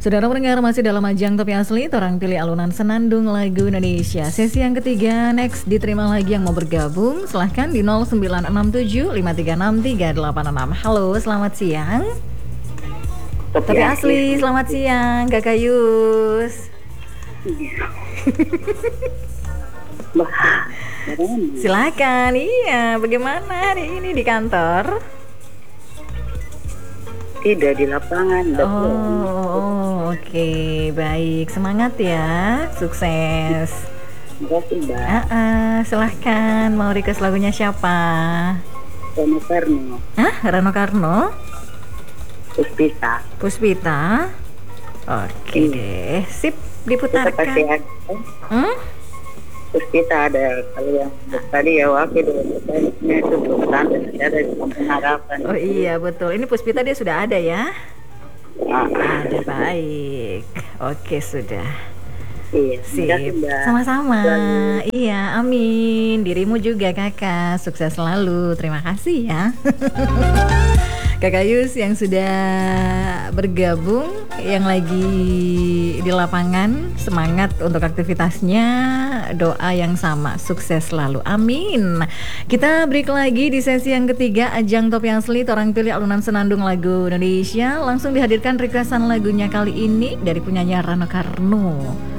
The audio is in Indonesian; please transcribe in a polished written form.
Saudara pendengar, masih dalam ajang Topi Asli, orang pilih alunan senandung lagu Indonesia. Sesi yang ketiga, next diterima lagi yang mau bergabung. Silahkan di 0967 536 386. Halo, selamat siang. Topi Asli, selamat siang Kakak Yus. Silakan, iya. Bagaimana hari ini di kantor? Tidak, di lapangan. Oke, baik. Semangat ya, sukses. Terima kasih, Mbak. Silahkan, mau request lagunya siapa? Rano Karno. Rano Karno? Puspita. Puspita? Oke deh, sip, diputarkan. Kita pasti ada. Puspita ada, kalau yang tadi ya wakil ini itu pesantren ada di Kampung Harapan. Oh iya, betul. Ini Puspita dia sudah ada ya? Ada, baik. Oke, sudah. Iya, sip. Sama-sama. Iya, amin. Dirimu juga Kakak, sukses selalu. Terima kasih ya. Kakak Yus yang sudah bergabung, yang lagi di lapangan, semangat untuk aktivitasnya, doa yang sama, sukses selalu, amin. Kita break lagi di sesi yang ketiga, ajang Topi Asli, orang pilih alunan senandung lagu Indonesia. Langsung dihadirkan requestan lagunya kali ini dari penyanyi Rano Karno.